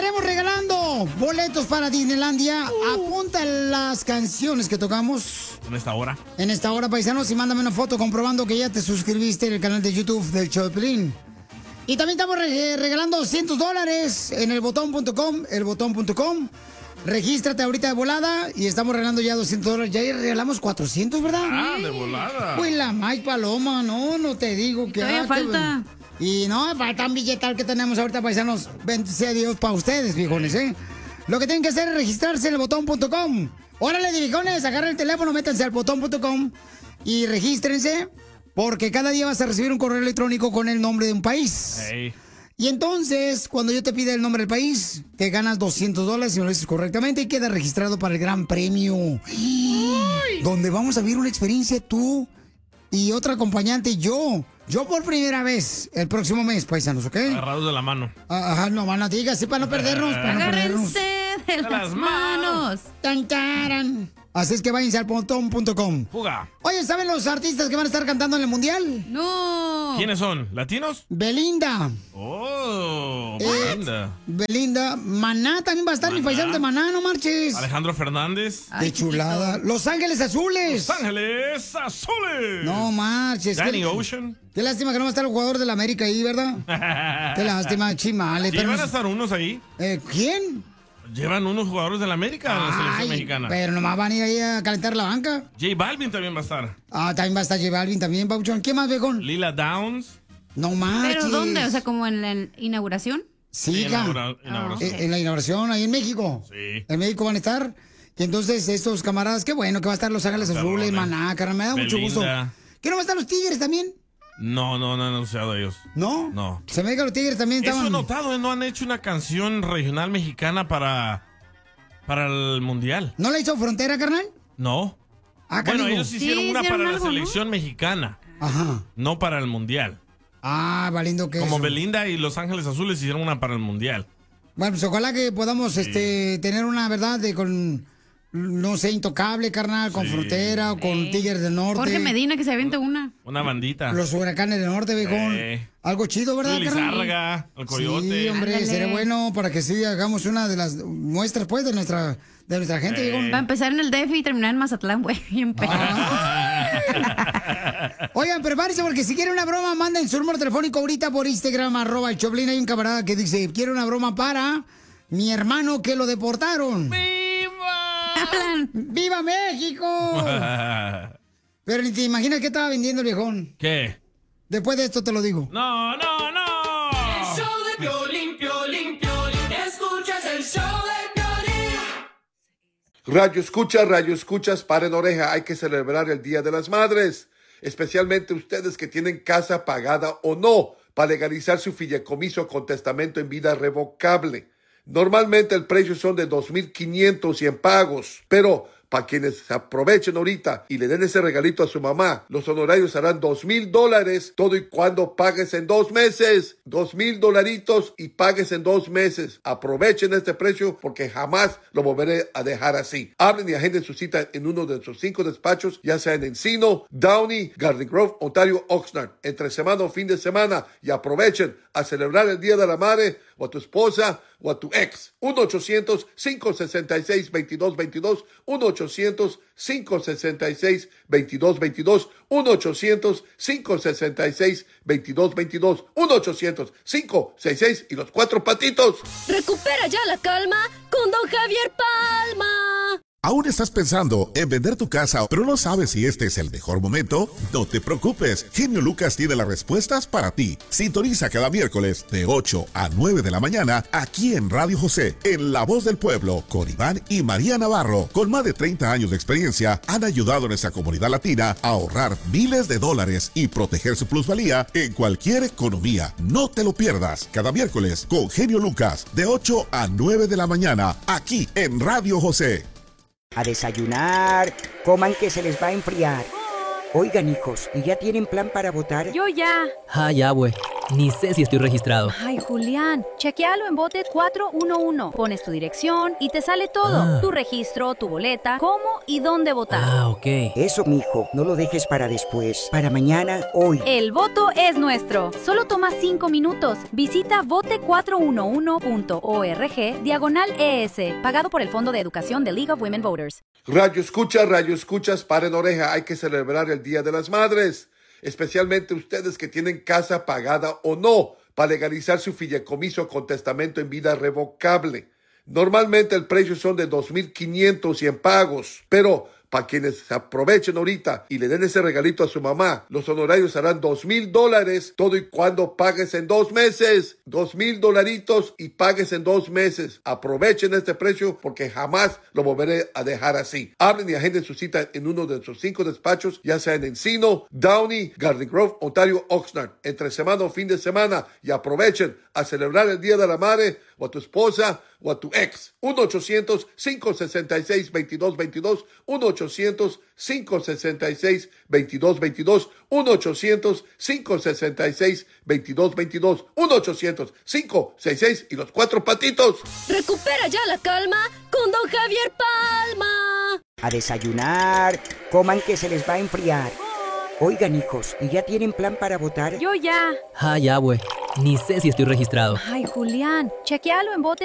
estaremos regalando boletos para Disneylandia. Apunta las canciones que tocamos. En esta hora. En esta hora, paisanos, y mándame una foto comprobando que ya te suscribiste en el canal de YouTube del show de Piolín. Y también estamos regalando $200 en elbotón.com. Regístrate ahorita de volada y estamos regalando ya $200. Ya regalamos 400, ¿verdad? Ah, de volada. Uy, la Mike Paloma, no te digo que... Todavía falta. Y no, falta un billetal que tenemos ahorita, paisanos. Bendito Dios para ustedes, viejones, ¿eh? Lo que tienen que hacer es registrarse en elbotón.com. Órale, viejones, agarren el teléfono, métanse al botón.com y regístrense, porque cada día vas a recibir un correo electrónico con el nombre de un país. Hey. Y entonces, cuando yo te pida el nombre del país, te ganas $200 si me lo dices correctamente y quedas registrado para el Gran Premio. Donde vamos a vivir una experiencia tú y otra acompañante, yo. Yo por primera vez el próximo mes, paisanos, ¿ok? Agarrados de la mano. Ajá, no van a digas, sí, para no perdernos, Agárrense de las manos. Tan, taran. Así es que váyanse al botón.com. Fuga. Oye, ¿saben los artistas que van a estar cantando en el Mundial? No. ¿Quiénes son? ¿Latinos? Belinda. Oh, Belinda. Belinda. Maná también va a estar, mi paisano de Maná, no marches. Alejandro Fernández. Qué chulada. Los Ángeles Azules. Los Ángeles Azules. No marches. Danny Ocean. Qué lástima que no va a estar el jugador de la América ahí, ¿verdad? Qué lástima, chimale. ¿Y van a estar unos ahí? ¿Quién? Llevan unos jugadores de la América en la selección mexicana. Pero nomás van a ir ahí a calentar la banca. J Balvin también va a estar. También va a estar J Balvin también, Pauchón. ¿Qué más, viejón? Lila Downs. No marches. ¿Pero dónde? O sea, ¿como en la inauguración? Sí, en la inauguración. En la inauguración, ahí en México. Sí. En México van a estar. Y entonces estos camaradas, qué bueno que va a estar Los Ángeles Azules, Maná, carnal, me da mucho gusto. ¿Qué no va a estar los Tigres también? No han anunciado ellos. ¿No? No. Se me diga los Tigres también estaban... Eso he notado, no han hecho una canción regional mexicana para el Mundial. ¿No le hizo Frontera, carnal? No. Bueno, bueno, ellos hicieron una para algo, la selección mexicana. Ajá. No para el Mundial. Valiendo que Como eso. Belinda y Los Ángeles Azules hicieron una para el Mundial. Bueno, pues ojalá que podamos tener una verdad con, no sé, Intocable, carnal, con Frontera o con Tigres del Norte. Jorge Medina, que se aviente una. Una bandita. Los Huracanes del Norte, viejón. Algo chido, ¿verdad, Lili carnal? Zárraga, el Coyote. Sí, hombre, Ándale. sería bueno para que sí hagamos una de las muestras, pues, de nuestra gente, viejón. Va a empezar en el DF y terminar en Mazatlán, güey. Bien pedo. Oigan, prepárense porque si quieren una broma, manden su número telefónico ahorita por Instagram, @el Choplin. Hay un camarada que dice, quiero una broma para mi hermano que lo deportaron. ¡Viva! ¡Viva México! Pero ni te imaginas qué estaba vendiendo el viejón. ¿Qué? Después de esto te lo digo. No. El show de Piolín, Piolín, Piolín. Escuchas el show de Piolín. Radio escuchas, paren oreja, hay que celebrar el Día de las Madres, especialmente ustedes que tienen casa pagada o no, para legalizar su fideicomiso con testamento en vida revocable. Normalmente el precio son de $2,500 y en pagos, pero para quienes se aprovechen ahorita y le den ese regalito a su mamá, los honorarios serán $2,000, todo y cuando pagues en 2 meses. $2,000 y pagues en 2 meses. Aprovechen este precio porque jamás lo volveré a dejar así. Hablen y agenden su cita en uno de nuestros 5 despachos, ya sea en Encino, Downey, Garden Grove, Ontario, Oxnard, entre semana o fin de semana, y aprovechen a celebrar el Día de la Madre o a tu esposa o a tu ex. 1-800-566-2222, 1-800-566-2222, 1-800-566-2222, 1-800-566 y los 4 patitos. Recupera ya la calma con Don Javier Palma. ¿Aún estás pensando en vender tu casa, pero no sabes si este es el mejor momento? No te preocupes, Genio Lucas tiene las respuestas para ti. Sintoniza cada miércoles de 8 a 9 de la mañana aquí en Radio José, en La Voz del Pueblo, con Iván y María Navarro. Con más de 30 años de experiencia, han ayudado a nuestra comunidad latina a ahorrar miles de dólares y proteger su plusvalía en cualquier economía. No te lo pierdas, cada miércoles con Genio Lucas, de 8 a 9 de la mañana, aquí en Radio José. A desayunar, coman que se les va a enfriar. Oigan, hijos, ¿y ya tienen plan para votar? Yo ya. Ya, güey. ni sé si estoy registrado. Ay, Julián, chequealo en bote 411. Pones tu dirección y te sale todo. Tu registro, tu boleta, cómo y dónde votar. Ah, ok. Eso, mijo, no lo dejes para después. Para mañana, hoy. El voto es nuestro. Solo toma 5 minutos. Visita vote411.org/ES. Pagado por el Fondo de Educación de League of Women Voters. Radio escuchas, paren oreja, hay que celebrar el Día de las Madres, especialmente ustedes que tienen casa pagada o no, para legalizar su fideicomiso con testamento en vida revocable. Normalmente el precio son de $2,500 y en pagos, pero para quienes se aprovechen ahorita y le den ese regalito a su mamá, los honorarios serán $2,000, todo y cuando pagues en 2 meses. $2,000 y pagues en 2 meses. Aprovechen este precio porque jamás lo volveré a dejar así. Hablen y agenden su cita en uno de nuestros 5 despachos, ya sea en Encino, Downey, Garden Grove, Ontario, Oxnard, entre semana o fin de semana, y aprovechen a celebrar el Día de la Madre o a tu esposa o a tu ex. 1-800-566-2222, 1-800-566-2222, 1-800-566-2222, 1-800-566 y los 4 patitos. Recupera ya la calma con Don Javier Palma. A desayunar, coman que se les va a enfriar. Oigan, hijos, ¿y ya tienen plan para votar? Yo ya. Ah, ya, güey. Ni sé si estoy registrado. Ay, Julián, chequealo en bote